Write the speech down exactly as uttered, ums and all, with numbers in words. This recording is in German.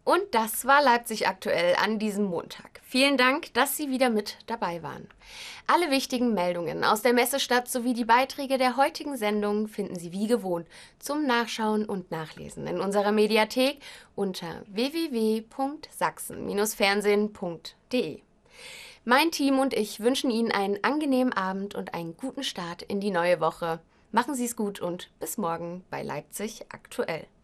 Und das war Leipzig aktuell an diesem Montag. Vielen Dank, dass Sie wieder mit dabei waren. Alle wichtigen Meldungen aus der Messestadt sowie die Beiträge der heutigen Sendung finden Sie wie gewohnt zum Nachschauen und Nachlesen in unserer Mediathek unter w w w punkt sachsen Bindestrich fernsehen punkt de. Mein Team und ich wünschen Ihnen einen angenehmen Abend und einen guten Start in die neue Woche. Machen Sie es gut und bis morgen bei Leipzig aktuell.